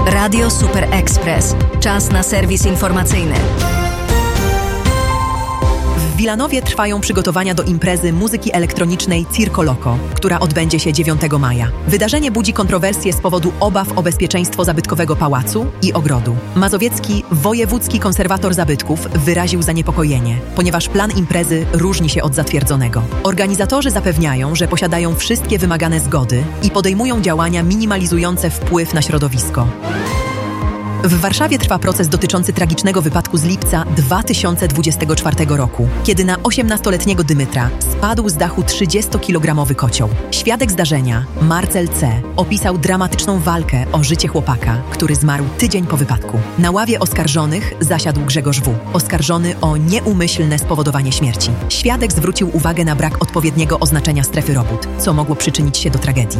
Radio Super Express. Czas na serwis informacyjny. W Wilanowie trwają przygotowania do imprezy muzyki elektronicznej Circo Loco, która odbędzie się 9 maja. Wydarzenie budzi kontrowersje z powodu obaw o bezpieczeństwo zabytkowego pałacu i ogrodu. Mazowiecki wojewódzki konserwator zabytków wyraził zaniepokojenie, ponieważ plan imprezy różni się od zatwierdzonego. Organizatorzy zapewniają, że posiadają wszystkie wymagane zgody i podejmują działania minimalizujące wpływ na środowisko. W Warszawie trwa proces dotyczący tragicznego wypadku z lipca 2024 roku, kiedy na 18-letniego Dymytra spadł z dachu 30-kilogramowy kocioł. Świadek zdarzenia, Marcel C., opisał dramatyczną walkę o życie chłopaka, który zmarł tydzień po wypadku. Na ławie oskarżonych zasiadł Grzegorz W., oskarżony o nieumyślne spowodowanie śmierci. Świadek zwrócił uwagę na brak odpowiedniego oznaczenia strefy robót, co mogło przyczynić się do tragedii.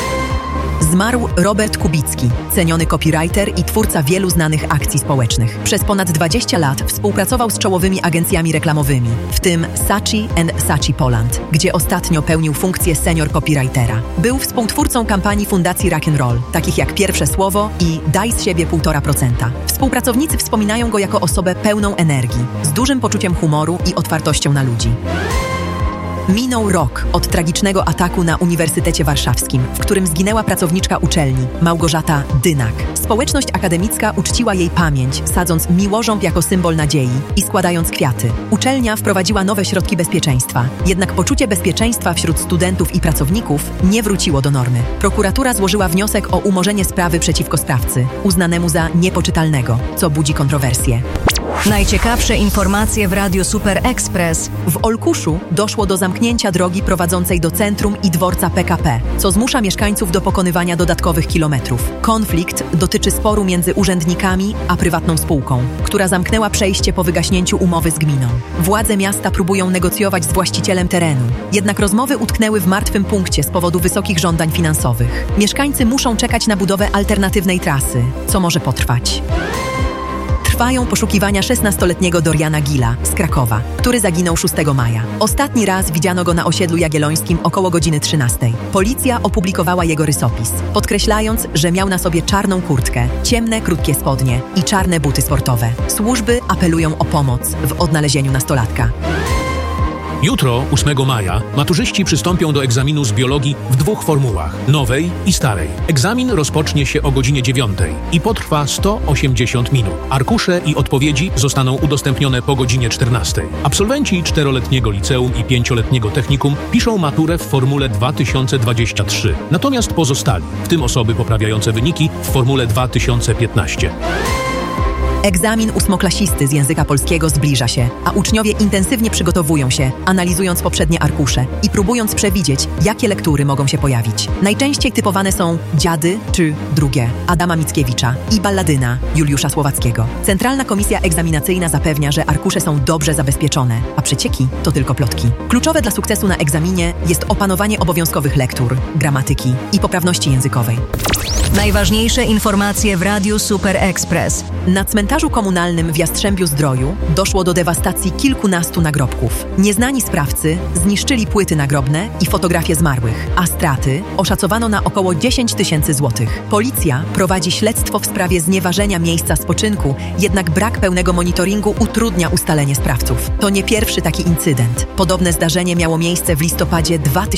Zmarł Robert Kubicki, ceniony copywriter i twórca wielu znanych akcji społecznych. Przez ponad 20 lat współpracował z czołowymi agencjami reklamowymi, w tym Saatchi & Saatchi Poland, gdzie ostatnio pełnił funkcję senior copywritera. Był współtwórcą kampanii Fundacji Rock'n'Roll, takich jak Pierwsze Słowo i Daj z siebie 1,5%. Współpracownicy wspominają go jako osobę pełną energii, z dużym poczuciem humoru i otwartością na ludzi. Minął rok od tragicznego ataku na Uniwersytecie Warszawskim, w którym zginęła pracowniczka uczelni, Małgorzata Dynak. Społeczność akademicka uczciła jej pamięć, sadząc miłożąb jako symbol nadziei i składając kwiaty. Uczelnia wprowadziła nowe środki bezpieczeństwa, jednak poczucie bezpieczeństwa wśród studentów i pracowników nie wróciło do normy. Prokuratura złożyła wniosek o umorzenie sprawy przeciwko sprawcy, uznanemu za niepoczytalnego, co budzi kontrowersje. Najciekawsze informacje w Radiu Super Express. W Olkuszu doszło do zamknięcia drogi prowadzącej do centrum i dworca PKP, co zmusza mieszkańców do pokonywania dodatkowych kilometrów. Konflikt dotyczy sporu między urzędnikami a prywatną spółką, która zamknęła przejście po wygaśnięciu umowy z gminą. Władze miasta próbują negocjować z właścicielem terenu, jednak rozmowy utknęły w martwym punkcie z powodu wysokich żądań finansowych. Mieszkańcy muszą czekać na budowę alternatywnej trasy, co może potrwać. Trwają poszukiwania 16-letniego Doriana Gilla z Krakowa, który zaginął 6 maja. Ostatni raz widziano go na osiedlu Jagiellońskim około godziny 13. Policja opublikowała jego rysopis, podkreślając, że miał na sobie czarną kurtkę, ciemne, krótkie spodnie i czarne buty sportowe. Służby apelują o pomoc w odnalezieniu nastolatka. Jutro, 8 maja, maturzyści przystąpią do egzaminu z biologii w 2 formułach, nowej i starej. Egzamin rozpocznie się o godzinie 9 i potrwa 180 minut. Arkusze i odpowiedzi zostaną udostępnione po godzinie 14. Absolwenci 4-letniego liceum i 5-letniego technikum piszą maturę w formule 2023, natomiast pozostali, w tym osoby poprawiające wyniki, w formule 2015. Egzamin ósmoklasisty z języka polskiego zbliża się, a uczniowie intensywnie przygotowują się, analizując poprzednie arkusze i próbując przewidzieć, jakie lektury mogą się pojawić. Najczęściej typowane są Dziady czy Drugie Adama Mickiewicza i Balladyna Juliusza Słowackiego. Centralna Komisja Egzaminacyjna zapewnia, że arkusze są dobrze zabezpieczone, a przecieki to tylko plotki. Kluczowe dla sukcesu na egzaminie jest opanowanie obowiązkowych lektur, gramatyki i poprawności językowej. Najważniejsze informacje w Radiu Super Express. Na cmentarzu komunalnym w Jastrzębiu-Zdroju doszło do dewastacji kilkunastu nagrobków. Nieznani sprawcy zniszczyli płyty nagrobne i fotografie zmarłych, a straty oszacowano na około 10 000 złotych. Policja prowadzi śledztwo w sprawie znieważenia miejsca spoczynku, jednak brak pełnego monitoringu utrudnia ustalenie sprawców. To nie pierwszy taki incydent. Podobne zdarzenie miało miejsce w listopadzie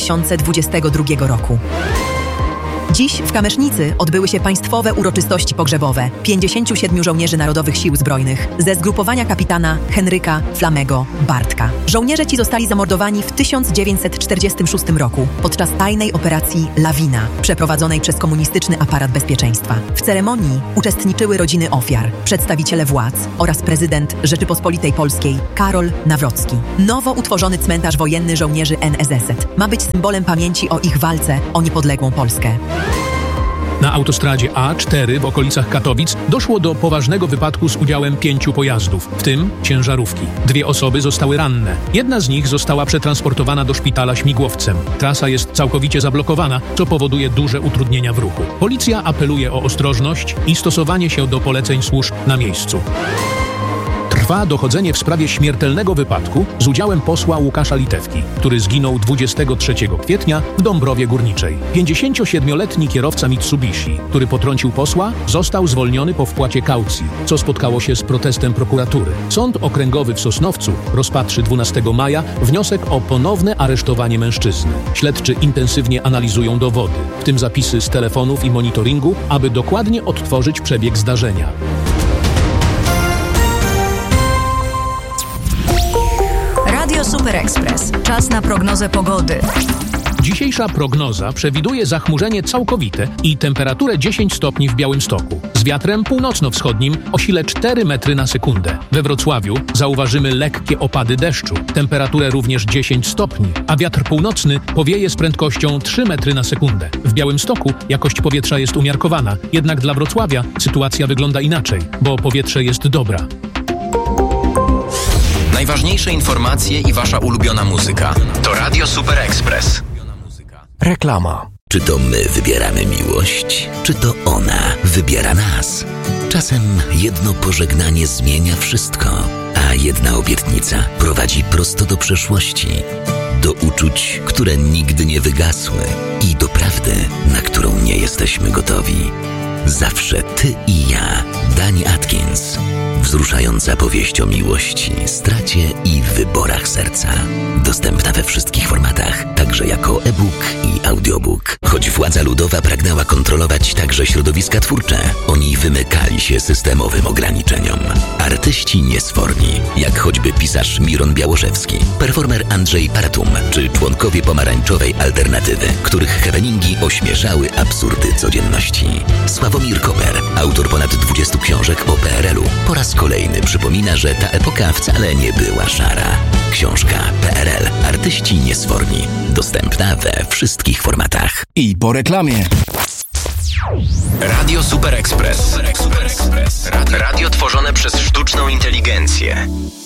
2022 roku. Dziś w Kamesznicy odbyły się państwowe uroczystości pogrzebowe 57 żołnierzy Narodowych Sił Zbrojnych ze zgrupowania kapitana Henryka Flamego Bartka. Żołnierze ci zostali zamordowani w 1946 roku podczas tajnej operacji Lawina, przeprowadzonej przez komunistyczny aparat bezpieczeństwa. W ceremonii uczestniczyły rodziny ofiar, przedstawiciele władz oraz prezydent Rzeczypospolitej Polskiej Karol Nawrocki. Nowo utworzony cmentarz wojenny żołnierzy NSZZ ma być symbolem pamięci o ich walce o niepodległą Polskę. Na autostradzie A4 w okolicach Katowic doszło do poważnego wypadku z udziałem 5 pojazdów, w tym ciężarówki. 2 osoby zostały ranne. Jedna z nich została przetransportowana do szpitala śmigłowcem. Trasa jest całkowicie zablokowana, co powoduje duże utrudnienia w ruchu. Policja apeluje o ostrożność i stosowanie się do poleceń służb na miejscu. Trwa dochodzenie w sprawie śmiertelnego wypadku z udziałem posła Łukasza Litewki, który zginął 23 kwietnia w Dąbrowie Górniczej. 57-letni kierowca Mitsubishi, który potrącił posła, został zwolniony po wpłacie kaucji, co spotkało się z protestem prokuratury. Sąd Okręgowy w Sosnowcu rozpatrzy 12 maja wniosek o ponowne aresztowanie mężczyzny. Śledczy intensywnie analizują dowody, w tym zapisy z telefonów i monitoringu, aby dokładnie odtworzyć przebieg zdarzenia. Radio Super Express. Czas na prognozę pogody. Dzisiejsza prognoza przewiduje zachmurzenie całkowite i temperaturę 10 stopni w Białymstoku. Z wiatrem północno-wschodnim o sile 4 metry na sekundę. We Wrocławiu zauważymy lekkie opady deszczu. Temperaturę również 10 stopni, a wiatr północny powieje z prędkością 3 metry na sekundę. W Białymstoku jakość powietrza jest umiarkowana, jednak dla Wrocławia sytuacja wygląda inaczej, bo powietrze jest dobra. Najważniejsze informacje i wasza ulubiona muzyka. To Radio Super Express. Reklama. Czy to my wybieramy miłość, czy to ona wybiera nas? Czasem jedno pożegnanie zmienia wszystko, a jedna obietnica prowadzi prosto do przeszłości, do uczuć, które nigdy nie wygasły i do prawdy, na którą nie jesteśmy gotowi. Zawsze ty i ja. Dani Atkins. Wzruszająca powieść o miłości, stracie i wyborach serca. Dostępna we wszystkich formatach, także jako e-book i audiobook. Choć władza ludowa pragnęła kontrolować także środowiska twórcze, oni wymykali się systemowym ograniczeniom. Artyści niesforni, jak choćby pisarz Miron Białoszewski, performer Andrzej Paratum, czy członkowie pomarańczowej alternatywy, których happeningi ośmieszały absurdy codzienności. Sławomir Koper, autor ponad 20 książek o PRL-u, po raz kolejny przypomina, że ta epoka wcale nie była szara. Książka PRL. Artyści niesforni. Dostępna we wszystkich formatach. I po reklamie. Radio Super Express. Radio tworzone przez sztuczną inteligencję.